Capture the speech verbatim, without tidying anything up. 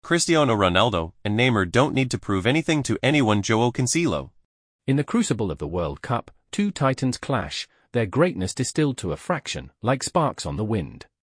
Cristiano Ronaldo and Neymar don't need to prove anything to anyone. Joao Cancelo. In the crucible of the World Cup, two titans clash, their greatness distilled to a fraction, like sparks on the wind.